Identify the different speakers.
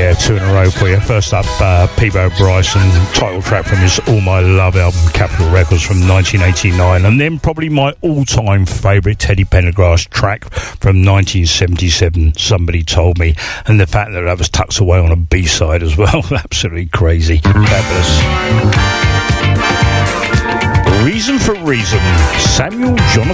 Speaker 1: Yeah, two in a row for you. First up, Peabo Bryson, title track from his All My Love album, Capitol Records, from 1989. And then probably my all-time favourite Teddy Pendergrass track from 1977, Somebody Told Me. And the fact that was tucked away on a B-side as well. Absolutely crazy. Fabulous. Reason for Reason, Samuel Jonathan